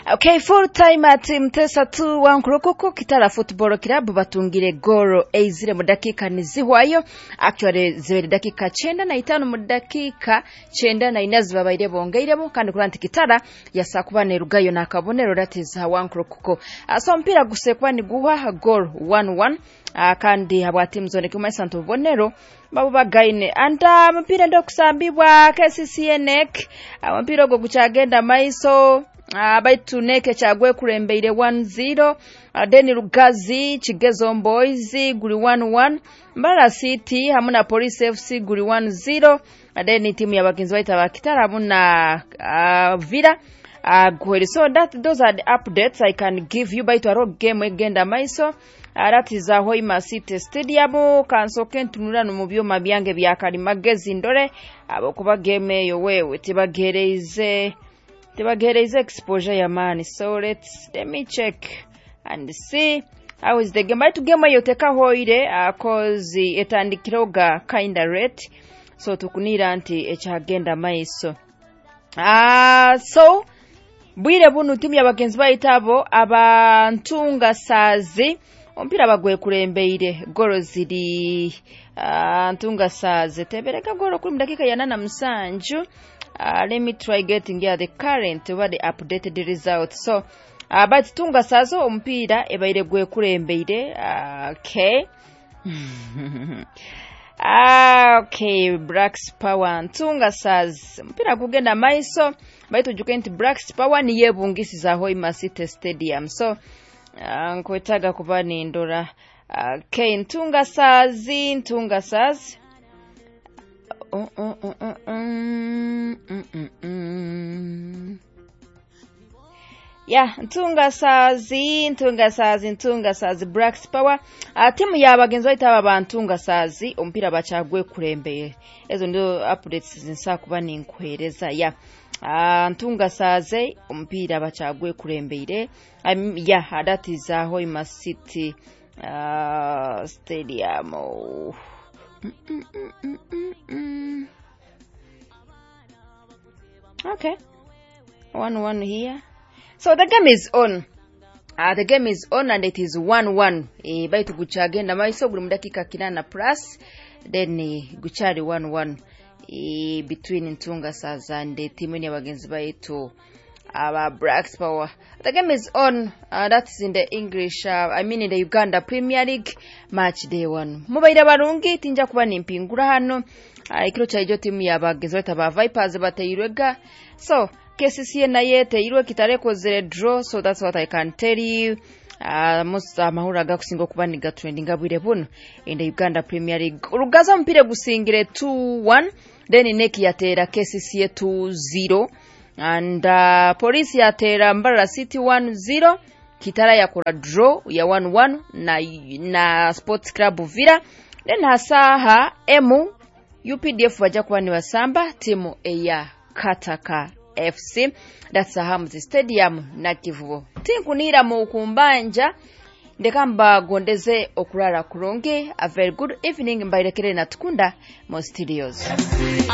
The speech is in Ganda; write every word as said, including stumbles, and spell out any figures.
Okay, full time at Mtesa two Wankurokoko Kitara Football Club batungire goro eizire mu dakika nizihwayo. Actually zibere dakika chenda na itano mu dakika chenda na ine zibabaire bongeiremo kandi kuranti Kitara yasa kubane rugayo nakabonero that is Wankurokoko. So mpira gusekwa ni guha goal one one kandi habwati mzone kuma Santo Bonero babo bagaine anda mpira ndo kusambibwa K C C N E C mpira go guchagenda maiso Uh, baitu neke chagwe kurembeire one zero uh, Deni Rugazi Chigezo Boys guri one one Mbara City hamuna Police F C guri one zero uh, Deni timu ya bakinzi baita bakitara hamuna uh, Vira uh, gweri. So that those are the updates I can give you baitu aro game egenda maiso. Uh, that is a Hoima City Stadium kansoke ntunura no mubyo mabyange byakali magezi ndore abo kuba game yo wewe tibagereze Tibagereze exposure ya mani. So let's let me check and see how is the game. Baitu game yoteka hoire uh, cause etandikiroga kinda rate. So tukunira anti echagenda maiso. Ah uh, so bwire bunu timu yabagenzi bayitabo abantunga sazi ompira bagwe kurembeire goro ziri uh, ntunga sazi tebereka goro kuri dakika ya nana musanju. Uh, let me try getting here the current over the updated results. So uh, but tunga sazo ompira ebaire gwe kurembeire uh, okay. Ah, okay, Blacks Power tunga saz mpira kugenda maiso baitu jukenti Blacks Power ni yebungisi za Hoima City Stadium. So uh, nkwetaga kubani ndora uh, okay, tunga sazi tunga sazi Oh, oh, oh, oh, mm, mm, mm, mm. Yeah, ntunga sazi, ntunga sazi, ntunga sazi, Blacks Power. Uh, timu ya bagenzi baita babantunga sazi, ompira bachagwe kurembeye. Ezo ndo updates zinsa kuba ninkwereza. Yeah, uh, ntunga sazi, ompira bachagwe kurembeye. Um, yeah, that is uh, Hoima City uh, Stadium. Oh. Mm, mm, mm, mm, mm, mm. Okay, one one here. So the game is on. Uh, the game is on and it is one one. E, baitu guchagenda maiso guli mudakika kinana plus. Then e, guchari one one e, between Ntunga Saza and the timu ya bagenzi baitu our Blacks Power. The game is on. Uh, that's in the English. Uh, I mean in the Uganda Premier League match day one. Mubaira barungi tinja kuba nimpingura hano. Uh, ikiro cha ijo timu ya bagenzi baitu ba Vipers batayirwega. So K C C N E C tayirwe kitareko zero draw. So that's what I can tell you. Uh, most uh, mahura ga kusingo kuba niga trending abwire bunu in the Uganda Premier League. Urugaza mpire gusingire two one. Then Neki yatera K C C two zero. And uh, Police yatera Mbara City one zero. Kitara yakora draw ya one one na na Sports Club Vira. Then hasaha emu U P D F waja kwa ni wasamba timu eya Kataka F C. That's a Hamzi Stadium na Kivubo. Tinkunira mu kumbanja ndekamba gondeze okurara kuronge. A very good evening mbaire kire na tukunda mo studios.